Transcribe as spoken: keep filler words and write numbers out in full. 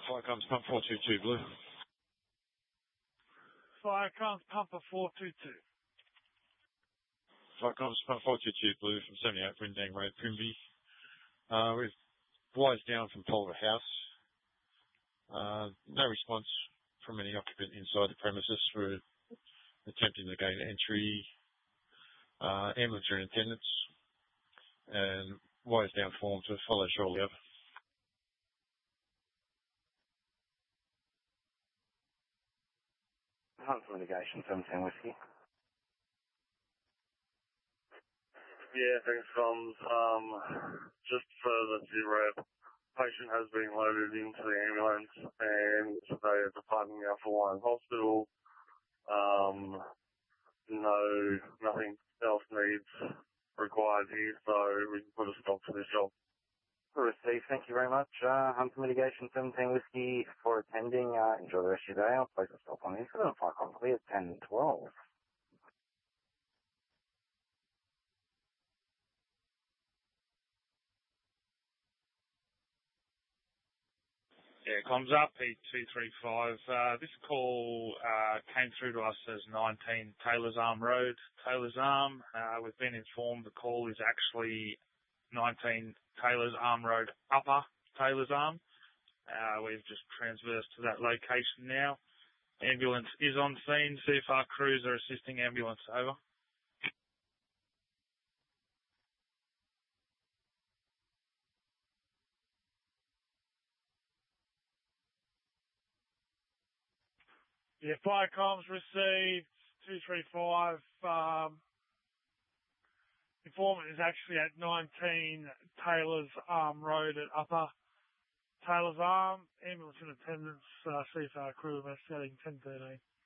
Fire comes pump four two two blue. Fire comes pumper four two two. Fire comes pump four two two blue from seventy-eight Brindang Road, Primby. Uh, we've wires down from Pulver House. Uh, no response from any occupant inside the premises. We're attempting to gain entry. Uh, ambulance are in attendance. And wires down form to follow shortly up. Hunt Mitigation, seventeen Whiskey. Yeah, thanks, Comms. Um, just further to rep, patient has been loaded into the ambulance and they are departing now for Lions Hospital. Um, no, nothing else needs required here, so we can put a stop to this job. Received, thank you very much. Uh, Hunt Mitigation, seventeen Whiskey for attending. Uh, enjoy the rest of your day. I'll place a stop on the incident. Fire on clear, ten twelve. Yeah, comms up, P two three five. Uh, this call uh, came through to us as nineteen Taylor's Arm Road, Taylor's Arm. Uh, we've been informed the call is actually nineteen Taylor's Arm Road, Upper Taylor's Arm. Uh, we've just transversed to that location now. Ambulance is on scene. C F R crews are assisting ambulance. Over. Yeah, fire comms received, two three five. Um, informant is actually at nineteen Taylor's Arm Road at Upper Taylor's Arm. Ambulance in attendance, uh, C F R crew investigating ten thirteen.